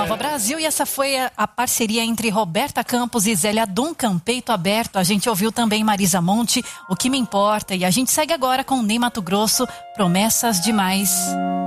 Nova Brasil, e essa foi a parceria entre Roberta Campos e Zélia Duncan, Peito Aberto. A gente ouviu também Marisa Monte, O Que Me Importa, e a gente segue agora com Ney Matogrosso, Promessas Demais.